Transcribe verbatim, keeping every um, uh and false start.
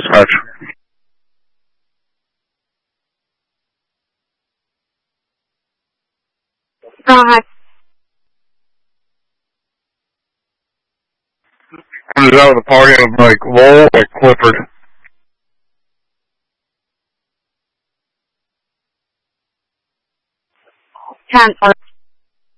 dispatch. God. I'm just out of the party of like Lowell at Clifford. Transfer.